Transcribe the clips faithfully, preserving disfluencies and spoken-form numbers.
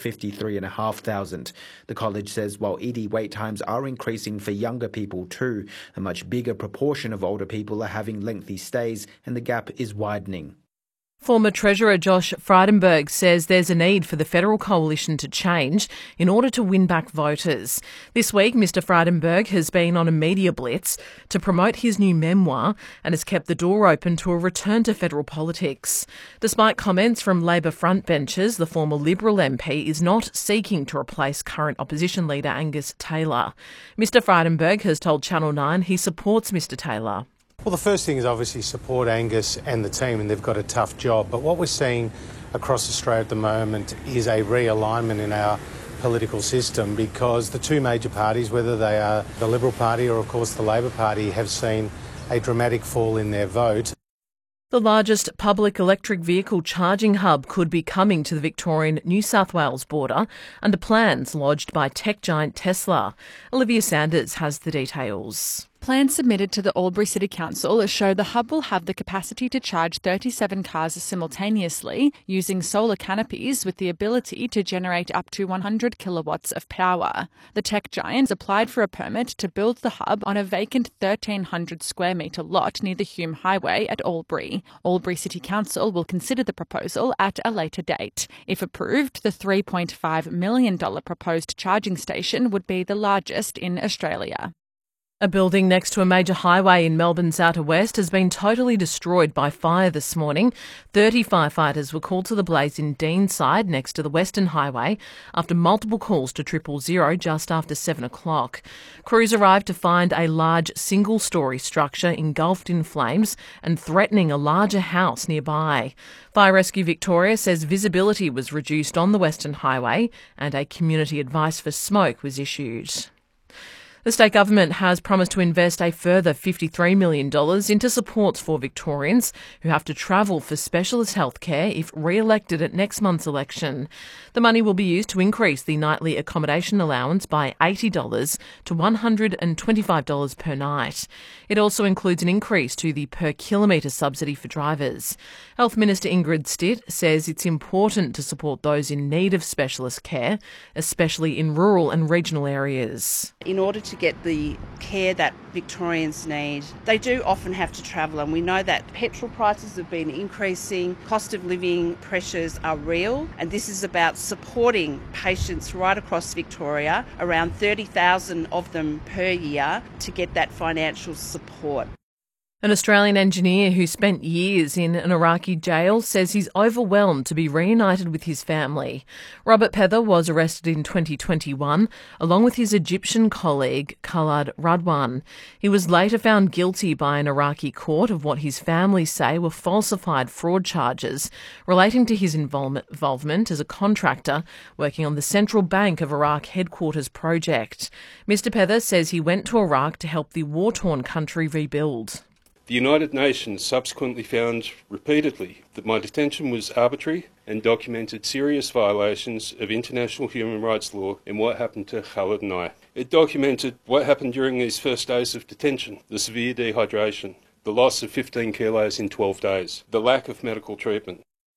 fifty-three thousand five hundred. The college says while E D wait times are increasing for younger people too, a much bigger proportion of older people are having lengthy stays and the gap is widening. Former Treasurer Josh Frydenberg says there's a need for the federal coalition to change in order to win back voters. This week, Mr Frydenberg has been on a media blitz to promote his new memoir and has kept the door open to a return to federal politics. Despite comments from Labor frontbenchers, the former Liberal M P is not seeking to replace current opposition leader Angus Taylor. Mr Frydenberg has told Channel nine he supports Mr Taylor. Well, the first thing is obviously support Angus and the team, and they've got a tough job. But what we're seeing across Australia at the moment is a realignment in our political system, because the two major parties, whether they are the Liberal Party or, of course, the Labor Party, have seen a dramatic fall in their vote. The largest public electric vehicle charging hub could be coming to the Victorian-New South Wales border under plans lodged by tech giant Tesla. Olivia Sanders has the details. Plans submitted to the Albury City Council show the hub will have the capacity to charge thirty-seven cars simultaneously using solar canopies with the ability to generate up to one hundred kilowatts of power. The tech giants applied for a permit to build the hub on a vacant thirteen hundred square metre lot near the Hume Highway at Albury. Albury City Council will consider the proposal at a later date. If approved, the three point five million dollars proposed charging station would be the largest in Australia. A building next to a major highway in Melbourne's outer west has been totally destroyed by fire this morning. thirty firefighters were called to the blaze in Deanside next to the Western Highway after multiple calls to triple zero just after seven o'clock. Crews arrived to find a large single-storey structure engulfed in flames and threatening a larger house nearby. Fire Rescue Victoria says visibility was reduced on the Western Highway and a community advice for smoke was issued. The state government has promised to invest a further fifty-three million dollars into supports for Victorians who have to travel for specialist health care if re-elected at next month's election. The money will be used to increase the nightly accommodation allowance by eighty dollars to one hundred twenty-five dollars per night. It also includes an increase to the per kilometre subsidy for drivers. Health Minister Ingrid Stitt says it's important to support those in need of specialist care, especially in rural and regional areas. In order to get the care that Victorians need, they do often have to travel, and we know that petrol prices have been increasing, cost of living pressures are real, and this is about supporting patients right across Victoria, around thirty thousand of them per year, to get that financial support. An Australian engineer who spent years in an Iraqi jail says he's overwhelmed to be reunited with his family. Robert Pether was arrested in twenty twenty-one, along with his Egyptian colleague Khaled Radwan. He was later found guilty by an Iraqi court of what his family say were falsified fraud charges relating to his involvement as a contractor working on the Central Bank of Iraq headquarters project. Mister Pether says he went to Iraq to help the war-torn country rebuild. The United Nations subsequently found repeatedly that my detention was arbitrary and documented serious violations of international human rights law in what happened to Khaled and I. It documented what happened during these first days of detention: the severe dehydration, the loss of fifteen kilos in twelve days, the lack of medical treatment.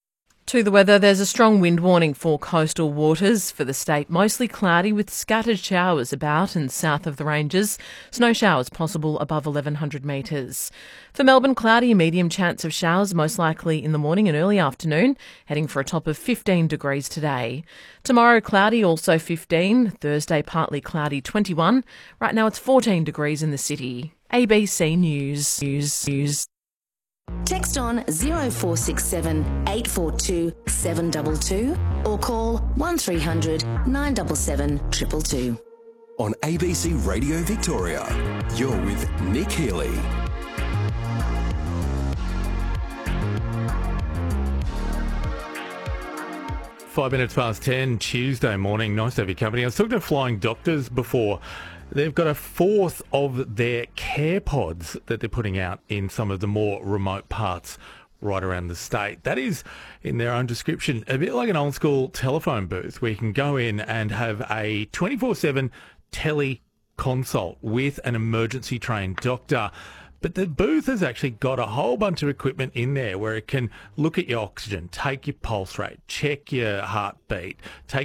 To the weather, there's a strong wind warning for coastal waters for the state. Mostly cloudy with scattered showers about and south of the ranges. Snow showers possible above eleven hundred metres. For Melbourne, cloudy, medium chance of showers, most likely in the morning and early afternoon, heading for a top of fifteen degrees today. Tomorrow, cloudy, also fifteen. Thursday, partly cloudy, twenty-one. Right now, it's fourteen degrees in the city. A B C News. News. News. Text on zero four six seven, eight four two, seven two two or call one three hundred, nine seven seven, two two two. On A B C Radio Victoria, you're with Nick Healy. Five minutes past ten, Tuesday morning. Nice to have your company. I was talking to Flying Doctors before. They've got a fourth of their care pods that they're putting out in some of the more remote parts right around the state. That is, in their own description, a bit like an old school telephone booth where you can go in and have a twenty-four seven tele consult with an emergency trained doctor. But the booth has actually got a whole bunch of equipment in there where it can look at your oxygen, take your pulse rate, check your heartbeat, take